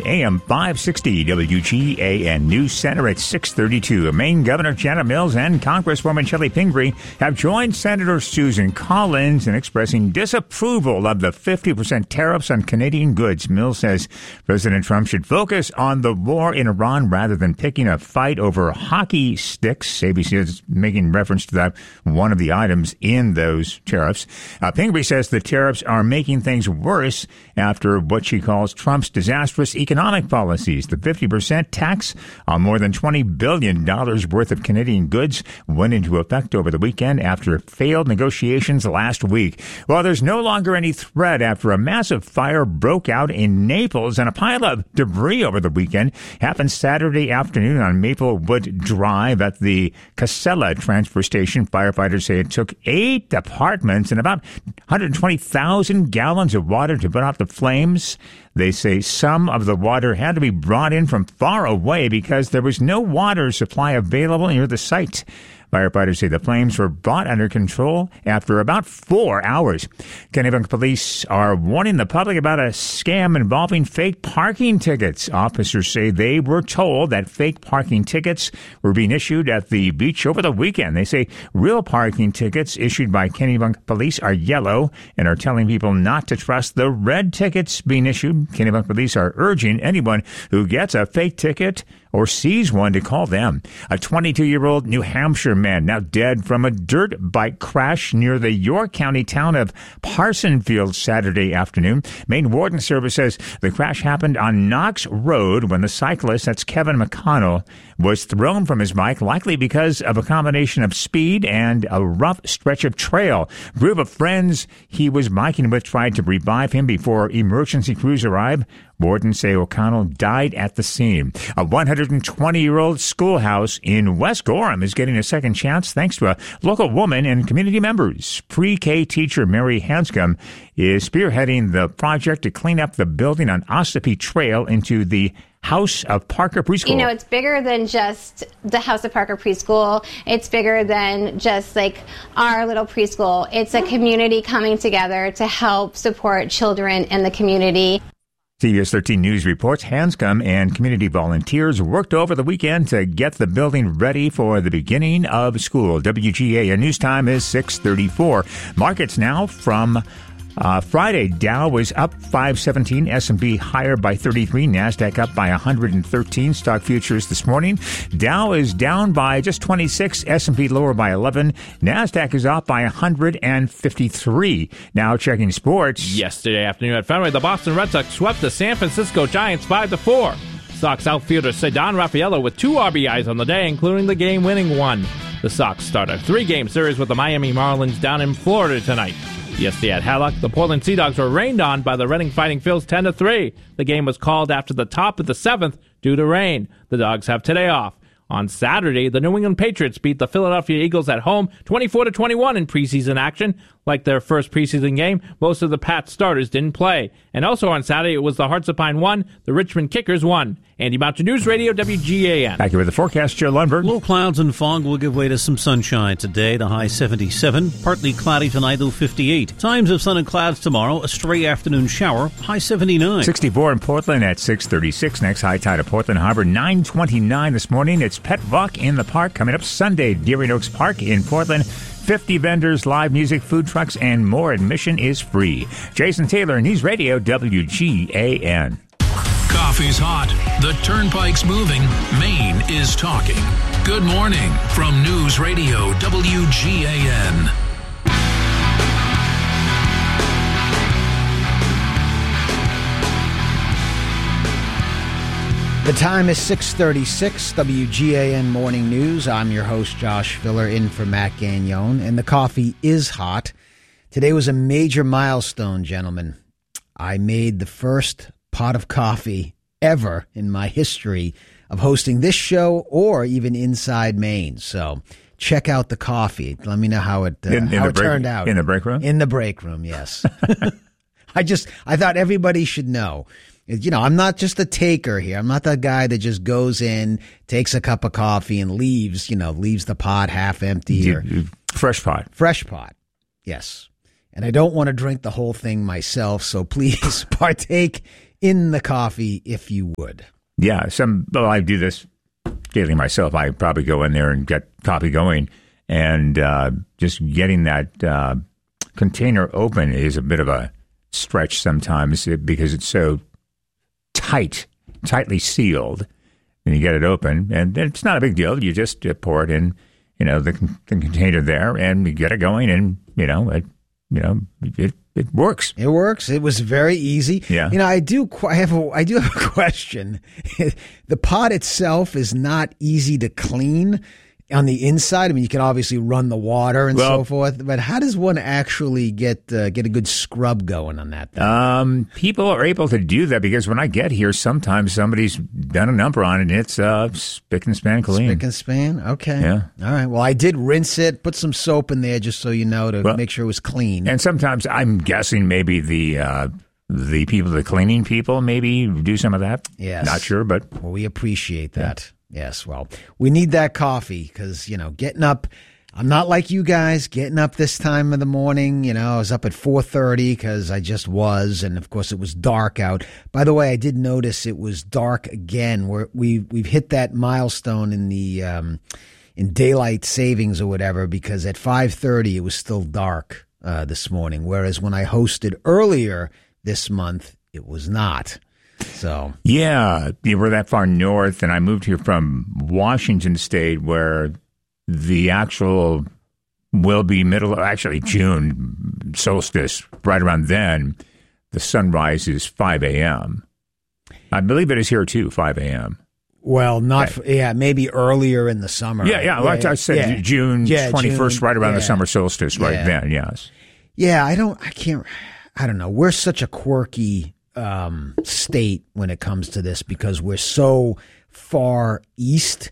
AM 560 WGAN News Center at 6:32. Maine Governor Janet Mills and Congresswoman Shelley Pingree have joined Senator Susan Collins in expressing disapproval of the 50% tariffs on Canadian goods. Mills says President Trump should focus on the war in Iran rather than picking a fight over hockey sticks. ABC is making reference to that, one of the items in those tariffs. Pingree says the tariffs are making things worse after what she calls Trump's disastrous economic policies. The 50% tax on more than $20 billion worth of Canadian goods went into effect over the weekend after failed negotiations last week. Well, there's no longer any threat after a massive fire broke out in Naples, and a pile of debris over the weekend happened Saturday afternoon on Maplewood Drive at the Casella transfer station. Firefighters say it took 8 departments and about 120,000 gallons of water to put out the flames. They say some of the water had to be brought in from far away because there was no water supply available near the site. Firefighters say the flames were brought under control after about 4 hours. Kennebunk police are warning the public about a scam involving fake parking tickets. Officers say they were told that fake parking tickets were being issued at the beach over the weekend. They say real parking tickets issued by Kennebunk police are yellow and are telling people not to trust the red tickets being issued. Kennebunk police are urging anyone who gets a fake ticket or sees one to call them. A 22-year-old New Hampshire man now dead from a dirt bike crash near the York County town of Parsonfield Saturday afternoon. Maine Warden Service says the crash happened on Knox Road when the cyclist, that's Kevin McConnell, was thrown from his bike, likely because of a combination of speed and a rough stretch of trail. A group of friends he was biking with tried to revive him before emergency crews arrived. Wardens say O'Connell died at the scene. A 120-year-old schoolhouse in West Gorham is getting a second chance thanks to a local woman and community members. Pre-K teacher Mary Hanscom is spearheading the project to clean up the building on Ossipee Trail into the House of Parker Preschool. You know, it's bigger than just the House of Parker Preschool. It's bigger than just like our little preschool. It's a community coming together to help support children in the community. CBS 13 News reports Hanscom and community volunteers worked over the weekend to get the building ready for the beginning of school. WGAN News Time is 6:34. Markets now from Friday. Dow was up 517, S&P higher by 33, NASDAQ up by 113. Stock futures this morning. Dow is down by just 26, S&P lower by 11, NASDAQ is up by 153. Now checking sports. Yesterday afternoon at Fenway, the Boston Red Sox swept the San Francisco Giants 5-4. Sox outfielder Ceddanne Raffaello with 2 RBIs on the day, including the game-winning one. The Sox start a 3-game series with the Miami Marlins down in Florida tonight. Yesterday at Hallock, the Portland Sea Dogs were rained on by the Reading Fighting Phils 10-3. The game was called after the top of the 7th due to rain. The Dogs have today off. On Saturday, the New England Patriots beat the Philadelphia Eagles at home 24-21 in preseason action. Like their first preseason game, most of the Pats starters didn't play. And also on Saturday, it was the Hearts of Pine won, the Richmond Kickers won. Andy Mountain News Radio, WGAN. Back here with the forecast, Joe Lundberg. Low clouds and fog will give way to some sunshine today. The high 77. Partly cloudy tonight, low 58. Times of sun and clouds tomorrow. A stray afternoon shower. High 79. 64 in Portland at 6:36. Next high tide at Portland Harbor. 9:29 this morning. It's Pet Walk in the Park. Coming up Sunday, Deering Oaks Park in Portland. 50 vendors, live music, food trucks, and more. Admission is free. Jason Taylor, News Radio, WGAN. Coffee's hot. The turnpike's moving. Maine is talking. Good morning from News Radio WGAN. The time is 6:36, WGAN Morning News. I'm your host, Josh Filler, in for Matt Gagnon, and the coffee is hot. Today was a major milestone, gentlemen. I made the first pot of coffee ever in my history of hosting this show or even Inside Maine. So check out the coffee. Let me know how it turned out. In the break room? In the break room, yes. I thought everybody should know. You know, I'm not just a taker here. I'm not that guy that just goes in, takes a cup of coffee and leaves the pot half empty. Fresh pot. Fresh pot, yes. And I don't want to drink the whole thing myself, so please partake in the coffee if you would. Yeah, I do this daily myself. I probably go in there and get coffee going, and just getting that container open is a bit of a stretch sometimes because it's so tightly sealed. And you get it open, and it's not a big deal. You just pour it in, the container there, and you get it going, and it works. It works. It was very easy. Yeah. I do have a question. The pot itself is not easy to clean on the inside. I mean, you can obviously run the water and so forth, but how does one actually get a good scrub going on that thing? People are able to do that because when I get here, sometimes somebody's done a number on it, and it's spick and span clean. Spick and span? Okay. Yeah. All right. Well, I did rinse it, put some soap in there just so you know to make sure it was clean. And sometimes I'm guessing maybe the people, the cleaning people, maybe do some of that. Yes. Not sure, but... Well, we appreciate that. Yeah. Yes, well, we need that coffee because, getting up, I'm not like you guys, getting up this time of the morning. I was up at 4:30 because I just was, and of course it was dark out. By the way, I did notice it was dark again. We've hit that milestone in the in daylight savings or whatever because at 5:30 it was still dark this morning, whereas when I hosted earlier this month, it was not. So yeah, we're that far north, and I moved here from Washington State, where the actual will be June solstice. Right around then, the sunrise is 5 a.m. I believe it is here too, 5 a.m. Well, maybe earlier in the summer. Yeah. Like I said, June 21st, right around the summer solstice, right then. Yes. Yeah, I don't know. We're such a quirky state when it comes to this because we're so far east,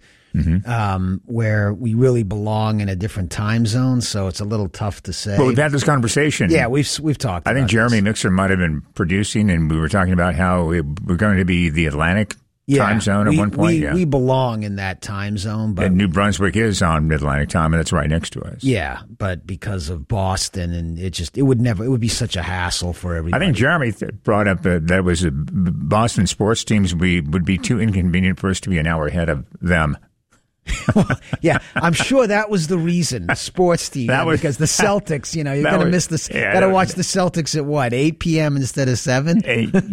where we really belong in a different time zone. So it's a little tough to say. Well, we've had this conversation. Yeah, we've talked. I think Jeremy Mixer might have been producing, and we were talking about how we're going to be the Atlantic time zone at one point. We belong in that time zone, but and New Brunswick is on Atlantic time, and that's right next to us. Yeah, but because of Boston, and it would be such a hassle for everybody. I think Jeremy brought up that was Boston sports teams would be too inconvenient for us to be an hour ahead of them. Yeah, I'm sure that was the reason. Sports team, because the Celtics, you're going to miss this. Got to watch the Celtics at 8 p.m. instead of 7?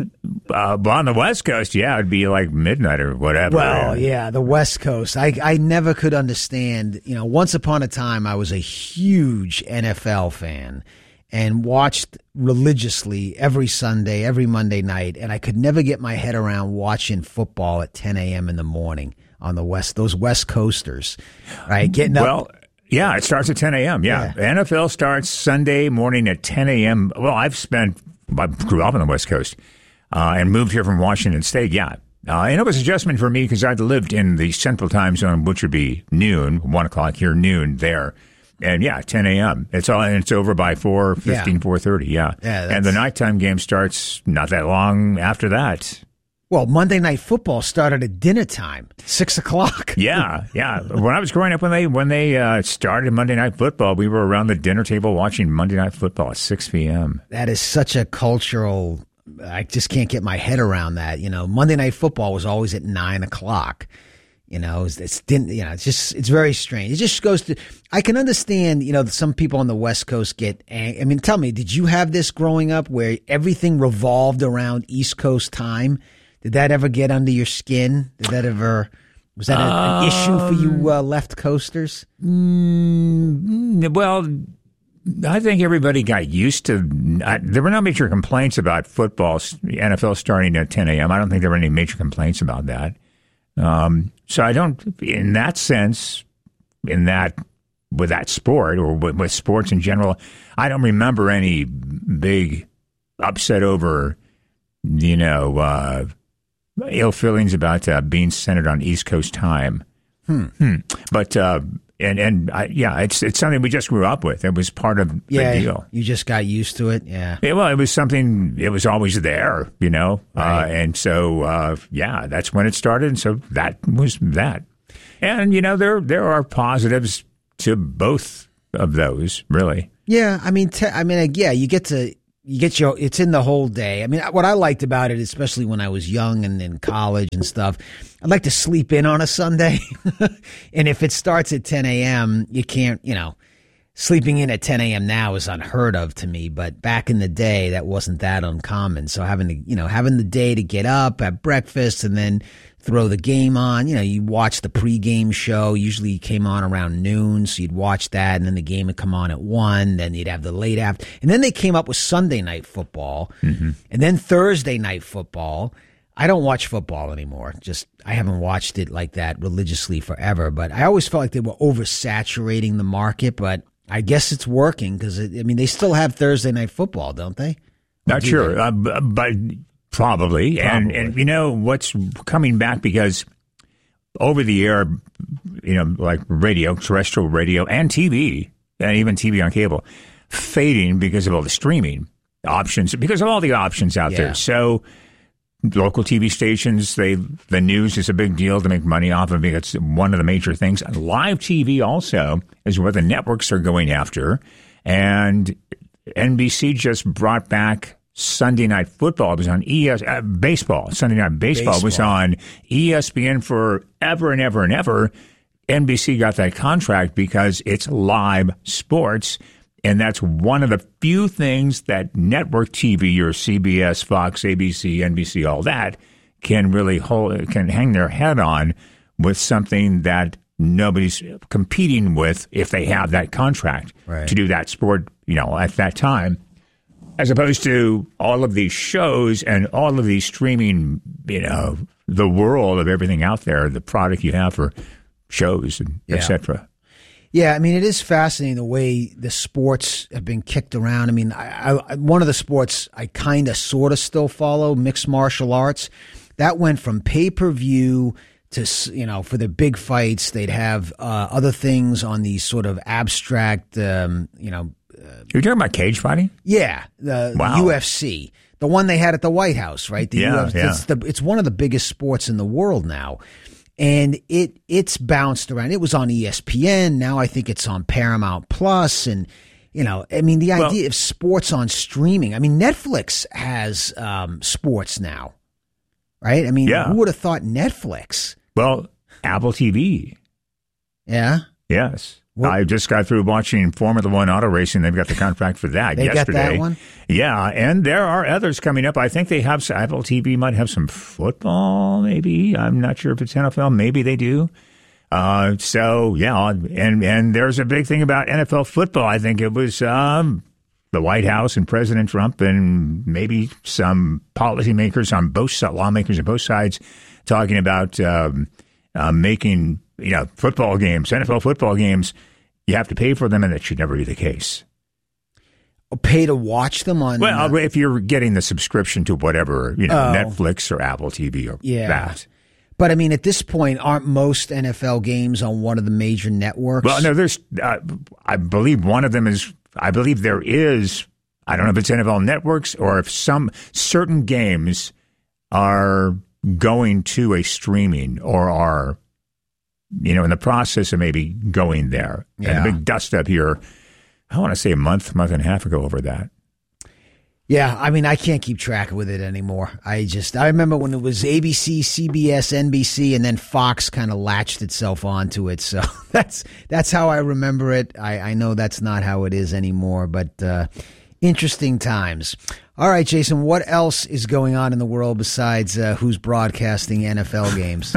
On the West Coast, it'd be like midnight or whatever. Well, yeah, the West Coast. I never could understand. Once upon a time, I was a huge NFL fan and watched religiously every Sunday, every Monday night, and I could never get my head around watching football at 10 a.m. in the morning. On the West, those West Coasters, right? Getting up. Well, yeah, it starts at 10 a.m. Yeah. NFL starts Sunday morning at 10 a.m. Well, I grew up on the West Coast and moved here from Washington State. Yeah. And it was an adjustment for me because I'd lived in the central time zone, which would be noon, 1 o'clock here, noon there. And 10 a.m. It's over by 4:15, 4:30. Yeah. And the nighttime game starts not that long after that. Well, Monday Night Football started at dinner time, 6 o'clock. Yeah. When I was growing up, when they started Monday Night Football, we were around the dinner table watching Monday Night Football at 6 p.m. That is such a cultural. I just can't get my head around that. Monday Night Football was always at 9 o'clock. It's very strange. It just goes to. I can understand. Some people on the West Coast get. I mean, tell me, did you have this growing up where everything revolved around East Coast time? Did that ever get under your skin? Was that an issue for you left coasters? Well, I think everybody got used to. There were no major complaints about football, NFL starting at 10 a.m. I don't think there were any major complaints about that. So I don't, in that sense, with that sport or with sports in general, I don't remember any big upset over, ill feelings about being centered on East Coast time. But it's something we just grew up with. It was part of the deal. You just got used to it. Yeah. Well, it was something. It was always there, right. And so that's when it started. And so that was that. And there are positives to both of those, really. Yeah, I mean, you get to. it's in the whole day. I mean, what I liked about it, especially when I was young and in college and stuff, I'd like to sleep in on a Sunday. And if it starts at 10 a.m., you can't, sleeping in at 10 a.m. now is unheard of to me. But back in the day, that wasn't that uncommon. So having the day to get up, have breakfast, and then throw the game on. You watch the pregame show. Usually it came on around noon, so you'd watch that, and then the game would come on at 1. Then you'd have the late after. And then they came up with Sunday night football, and then Thursday night football. I don't watch football anymore. I haven't watched it like that religiously forever. But I always felt like they were oversaturating the market, but I guess it's working because, they still have Thursday night football, don't they? Not sure, but probably. And what's coming back, because over the air, like radio, terrestrial radio, and TV, and even TV on cable, fading because of all the streaming options, because of all the options out there. So local TV stations, the news is a big deal to make money off of. It's one of the major things. Live TV also is what the networks are going after. And NBC just brought back Sunday Night Football. It was on baseball. Sunday Night Baseball was on ESPN forever and ever and ever. NBC got that contract because it's live sports. And that's one of the few things that network TV, your CBS, Fox, ABC, NBC, all that, can really can hang their head on with something that nobody's competing with if they have that contract to do that sport, at that time, as opposed to all of these shows and all of these streaming, the world of everything out there, the product you have for shows, and et cetera. Yeah, it is fascinating the way the sports have been kicked around. I one of the sports I kind of sort of still follow, mixed martial arts, that went from pay-per-view to, for the big fights, they'd have other things on these sort of abstract, You're talking about cage fighting? Yeah, the UFC. The one they had at the White House, right? The UFC, it's one of the biggest sports in the world now. And it's bounced around. It was on ESPN. Now I think it's on Paramount Plus. And, the idea of sports on streaming. Netflix has sports now, right? Who would have thought Netflix? Well, Apple TV. Yeah? Yes. I just got through watching Formula One auto racing. They've got the contract for that they yesterday. Got that one? Yeah, and there are others coming up. I think they have Apple TV might have some football, maybe. I'm not sure if it's NFL. Maybe they do. And there's a big thing about NFL football. I think it was the White House and President Trump and maybe some policymakers on lawmakers on both sides talking about making football games, NFL football games. You have to pay for them, and that should never be the case. Pay to watch them on? Well, if you're getting the subscription to whatever, Netflix or Apple TV or that. But, at this point, aren't most NFL games on one of the major networks? Well, no, there's, I believe one of them is, I believe there is, I don't know if it's NFL Networks or if some certain games are going to a streaming or are, in the process of maybe going there. Yeah. And a big dust up here, I want to say a month and a half ago over that. Yeah, I can't keep track with it anymore. I remember when it was ABC, CBS, NBC, and then Fox kind of latched itself onto it. So that's how I remember it. I know that's not how it is anymore, but interesting times. All right, Jason, what else is going on in the world besides who's broadcasting NFL games?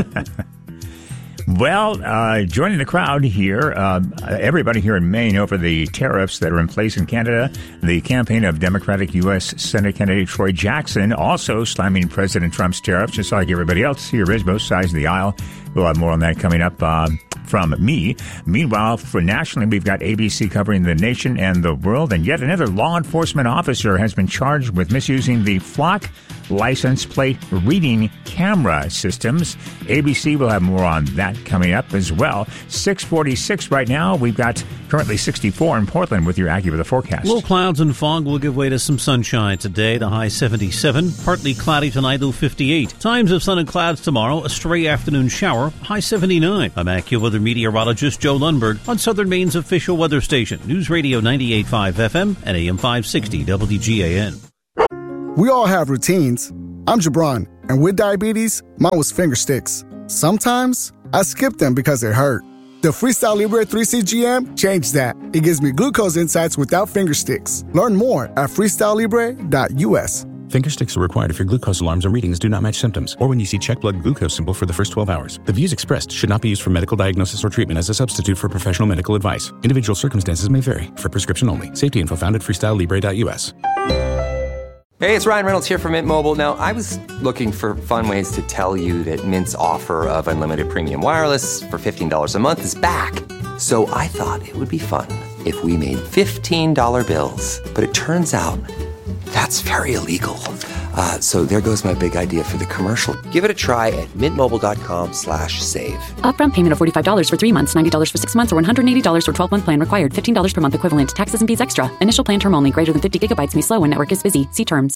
Well, joining the crowd here, everybody here in Maine over the tariffs that are in place in Canada, the campaign of Democratic U.S. Senate candidate Troy Jackson also slamming President Trump's tariffs, just like everybody else. Here is both sides of the aisle. We'll have more on that coming up from me. Meanwhile, for nationally, we've got ABC covering the nation and the world, and yet another law enforcement officer has been charged with misusing the Flock license plate reading camera systems. ABC will have more on that coming up as well. 6:46 right now. We've got currently 64 in Portland with your AccuWeather forecast. Low clouds and fog will give way to some sunshine today. The high 77. Partly cloudy tonight, low 58. Times of sun and clouds tomorrow. A stray afternoon shower. High 79. I'm AccuWeather meteorologist Joe Lundberg on Southern Maine's official weather station. News Radio 98.5 FM and AM 560 WGAN. We all have routines. I'm Jabron, and with diabetes, mine was finger sticks. Sometimes I skip them because it hurt. The Freestyle Libre 3CGM changed that. It gives me glucose insights without finger sticks. Learn more at freestylelibre.us. Finger sticks are required if your glucose alarms and readings do not match symptoms, or when you see check blood glucose symbol for the first 12 hours. The views expressed should not be used for medical diagnosis or treatment as a substitute for professional medical advice. Individual circumstances may vary. For prescription only. Safety info found at freestylelibre.us. Hey, it's Ryan Reynolds here from Mint Mobile. Now, I was looking for fun ways to tell you that Mint's offer of unlimited premium wireless for $15 a month is back. So I thought it would be fun if we made $15 bills. But it turns out that's very illegal. So there goes my big idea for the commercial. Give it a try at mintmobile.com/save. Upfront payment of $45 for 3 months, $90 for 6 months, or $180 for 12-month plan required. $15 per month equivalent. Taxes and fees extra. Initial plan term only. Greater than 50 gigabytes may slow when network is busy. See terms.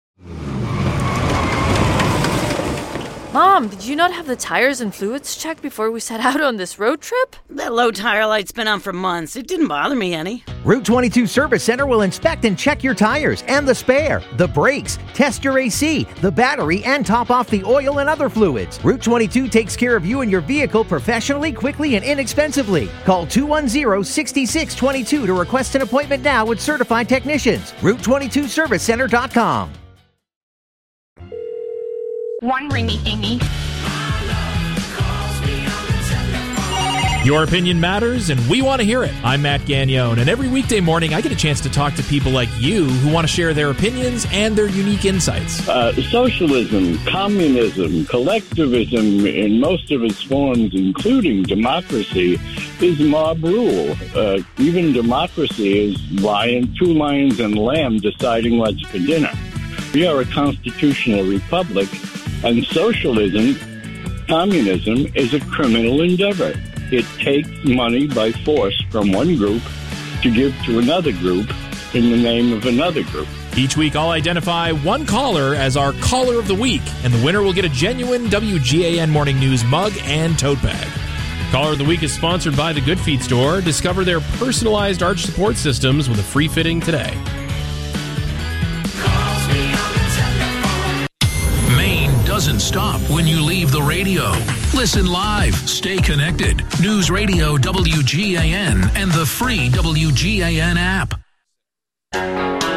Mom, did you not have the tires and fluids checked before we set out on this road trip? That low tire light's been on for months. It didn't bother me any. Route 22 Service Center will inspect and check your tires and the spare, the brakes, test your AC, the battery, and top off the oil and other fluids. Route 22 takes care of you and your vehicle professionally, quickly, and inexpensively. Call 210-6622 to request an appointment now with certified technicians. Route22servicecenter.com. One ringy dingy. Your opinion matters, and we want to hear it. I'm Matt Gagnon, and every weekday morning I get a chance to talk to people like you who want to share their opinions and their unique insights. Socialism, communism, collectivism in most of its forms, including democracy, is mob rule. Even democracy is two lions and a lamb deciding what's for dinner. We are a constitutional republic, and socialism, communism, is a criminal endeavor. It takes money by force from one group to give to another group in the name of another group. Each week, I'll identify one caller as our Caller of the Week, and the winner will get a genuine WGAN Morning News mug and tote bag. Caller of the Week is sponsored by the Good Feet Store. Discover their personalized arch support systems with a free fitting today. Doesn't stop when you leave the radio. Listen live, stay connected. News Radio WGAN and the free WGAN app.